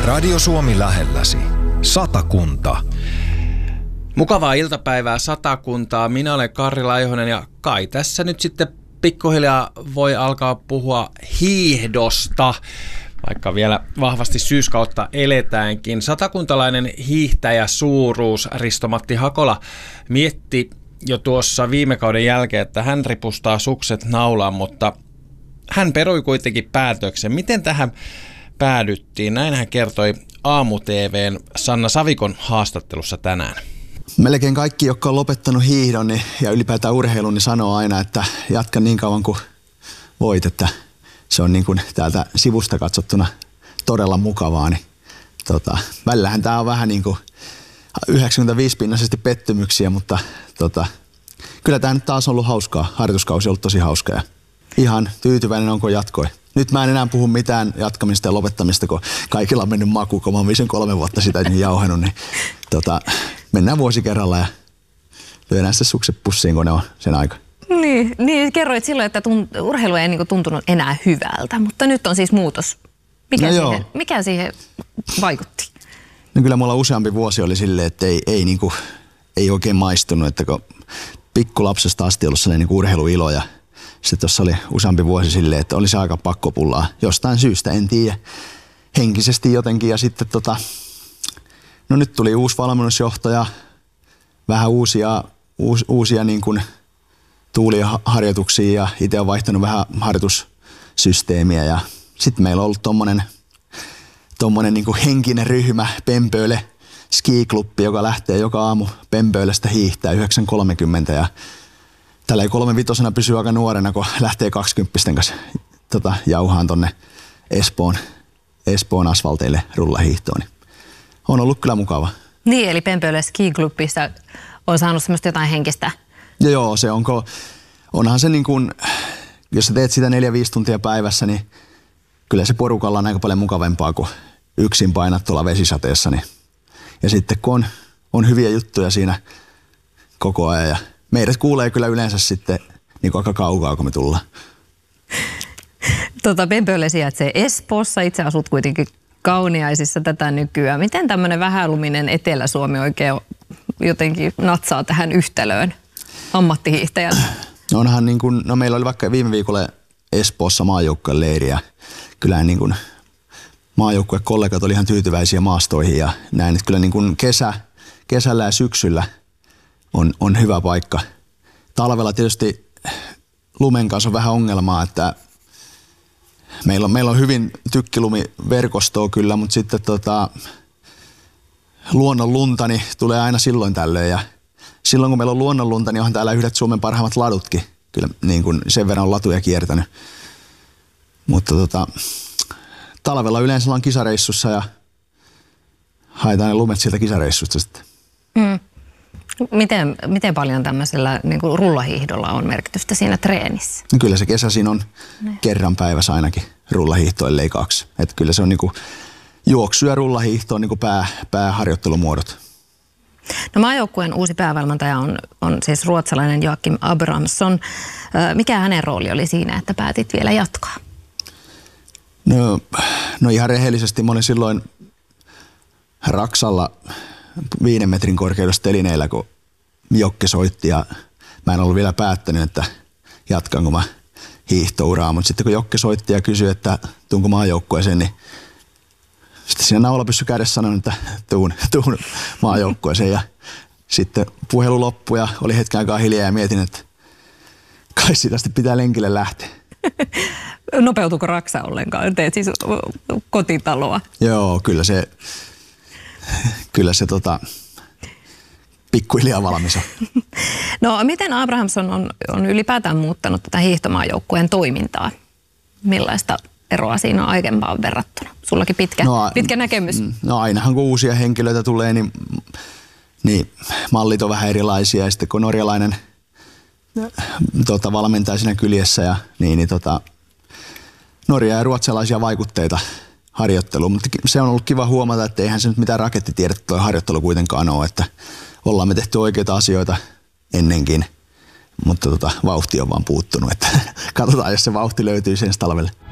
Radio Suomi lähelläsi. Satakunta. Mukavaa iltapäivää Satakuntaa. Minä olen Karri Laihonen ja kai tässä nyt sitten pikkuhiljaa voi alkaa puhua hiihdosta, vaikka vielä vahvasti syyskautta eletäänkin. Satakuntalainen hiihtäjä suuruus Risto-Matti Hakola mietti jo tuossa viime kauden jälkeen, että hän ripustaa sukset naulaan, mutta hän perui kuitenkin päätöksen. Miten tähän päädyttiin? Näin hän kertoi Aamu-TV:n Sanna Savikon haastattelussa tänään. Melkein kaikki, jotka on lopettanut hiihdon ja ylipäätään urheilun, niin sanoo aina, että jatka niin kauan kuin voit, että se on niin kuin täältä sivusta katsottuna todella mukavaa. Niin, välillähän tämä on vähän niin kuin 95-pinnaisesti pettymyksiä, mutta kyllä tämä nyt taas on ollut hauskaa. Harjoituskausi on ollut tosi hauska ja ihan tyytyväinen onko jatkoi. Nyt mä en enää puhu mitään jatkamista ja lopettamista, kun kaikilla on mennyt maku, kun mä oon 3 vuotta sitä niin jauhenut, niin mennään vuosi kerralla ja lyödään sitten sukset pussiin, kun ne on sen aika. Niin kerroit silloin, että urheilu ei niinku tuntunut enää hyvältä, mutta nyt on siis muutos. Mikä siihen vaikutti? No kyllä mulla useampi vuosi oli silleen, että ei oikein maistunut, että kun pikkulapsesta asti ollut sellainen niin urheiluilo ja sitten tuossa oli useampi vuosi silleen, että olisi aika pakkopullaa jostain syystä, en tiedä, henkisesti jotenkin. Ja sitten no nyt tuli uusi valmennusjohtaja, vähän uusia niin kuin tuulia harjoituksia ja itse olen vaihtanut vähän harjoitussysteemiä. Ja sitten meillä on ollut tommonen niin kuin henkinen ryhmä, Pempöyle skiklubbi, joka lähtee joka aamu Pempöylestä hiihtää 9.30 ja tällä ei 3-5 pysyy aika nuorena, kun lähtee 20-pisten kanssa jauhaan tonne Espoon asfalteille rullahiihtoon. Niin on ollut kyllä mukava. Niin, eli Pempöyle skiklubissa on saanut semmoista jotain henkistä. Ja joo, onhan se niin kuin, jos sä teet sitä 4-5 tuntia päivässä, niin kyllä se porukalla on aika paljon mukavempaa kuin yksin painat tuolla vesisateessa. Niin. Ja sitten kun on hyviä juttuja siinä koko ajan ja meidät kuulee kyllä yleensä sitten niin aika kaukaa, kun me tullaan. Pempöyle sijaitsee Espoossa. Itse asut kuitenkin Kauniaisissa tätä nykyään. Miten tämmöinen vähäluminen Etelä-Suomi oikein jotenkin natsaa tähän yhtälöön ammattihiihtäjät? Onhan niin kuin, no meillä oli vaikka viime viikolla Espoossa maajoukkueen leiri ja kyllä niin kuin maajoukkuekollegat oli ihan tyytyväisiä maastoihin ja näin, että kyllä niin kuin kesällä ja syksyllä on hyvä paikka. Talvella tietysti lumen kanssa on vähän ongelmaa, että meillä on hyvin tykkilumiverkostoa kyllä, mutta sitten luonnonlunta niin tulee aina silloin tällöin. Ja silloin kun meillä on luonnonlunta, niin onhan täällä yhdet Suomen parhaimmat ladutkin. Kyllä niin kuin sen verran on latuja kiertänyt. Mutta talvella yleensä ollaan kisareissussa ja haetaan ne lumet sieltä kisareissusta sitten. Miten paljon tämmöisellä niin kuin rullahiihdolla on merkitystä siinä treenissä? No kyllä se kesäisin on kerran päivässä ainakin rullahiihto, ellei 2. Että kyllä se on niin kuin juoksu ja rullahiihto on niin kuin pääharjoittelumuodot. No maajoukkueen uusi päävalmentaja on siis ruotsalainen Joakim Abrahamsson. Mikä hänen rooli oli siinä, että päätit vielä jatkaa? No ihan rehellisesti mä olin silloin Raksalla 5 metrin korkeudessa telineillä, kun Jokke soitti ja mä en ollut vielä päättänyt, että jatkanko mä hiihtouraa, mutta sitten kun Jokke soitti ja kysyi, että tuunko maajoukkueeseen, niin sitten siinä naulapyssy kädessä sanoin, että tuun maajoukkueeseen ja sitten puhelu loppui ja oli hetken aikaa hiljaa ja mietin, että kai siitä sitten pitää lenkille lähteä. Nopeutuuko Raksa ollenkaan? Teet siis kotitaloa? Joo, kyllä se pikkuhiljaa valmis on. No miten Abrahamsson on ylipäätään muuttanut tätä hiihtomaajoukkueen toimintaa? Millaista eroa siinä on aiempaan verrattuna? Sullakin pitkä näkemys. No ainahan kun uusia henkilöitä tulee, niin mallit on vähän erilaisia. Ja sitten kun norjalainen valmentaa siinä kyljessä ja Norja- ja ruotsalaisia vaikutteita harjoitteluun. Mutta se on ollut kiva huomata, että eihän se nyt mitään rakettitiedettä tuo harjoittelu kuitenkaan ole, että ollaan me tehty oikeita asioita ennenkin, mutta vauhti on vaan puuttunut, että katsotaan, jos se vauhti löytyy sen talvelle.